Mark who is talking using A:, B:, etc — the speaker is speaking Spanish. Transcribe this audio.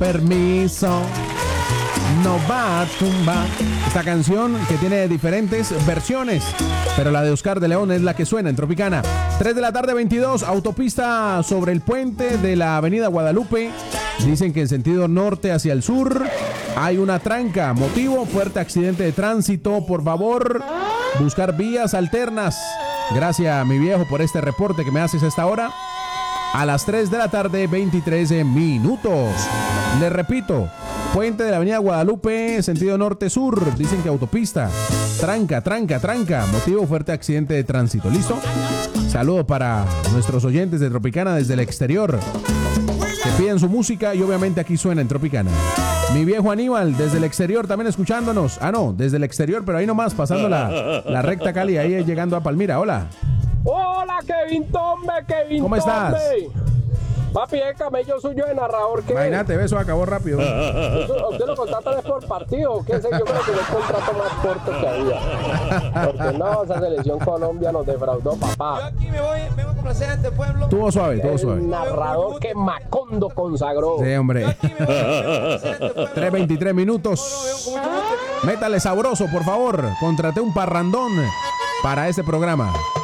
A: permiso, no va a tumbar. Esta canción que tiene diferentes versiones, pero la de Oscar de León es la que suena en Tropicana. 3 de la tarde, 22, autopista sobre el puente de la avenida Guadalupe. Dicen que en sentido norte hacia el sur hay una tranca. Motivo, fuerte accidente de tránsito. Por favor, buscar vías alternas. Gracias, mi viejo, por este reporte que me haces a esta hora. A las 3 de la tarde, 23 minutos. Les repito, puente de la avenida Guadalupe, sentido norte-sur. Dicen que autopista. Tranca. Motivo, fuerte accidente de tránsito. ¿Listo? Saludo para nuestros oyentes de Tropicana desde el exterior, que piden su música y obviamente aquí suena en Tropicana. Mi viejo Aníbal, desde el exterior también escuchándonos. No, desde el exterior, pero ahí nomás, pasando la recta Cali, ahí llegando a Palmira. Hola.
B: Hola, Kevin Tombe.
A: ¿Cómo estás?
B: Papi, el camello suyo de narrador, ¿qué?
A: Imagínate, eso acabó rápido.
B: ¿Usted lo contrata por partido o qué sé? Yo creo que es el contrato más corto que había. Porque no, esa selección Colombia nos defraudó, papá.
C: Yo aquí vengo a complacer a este pueblo.
A: Tuvo suave.
B: El narrador que Macondo consagró.
A: Sí, hombre. 3:23 minutos. Métale sabroso, por favor. Contraté un parrandón para este programa.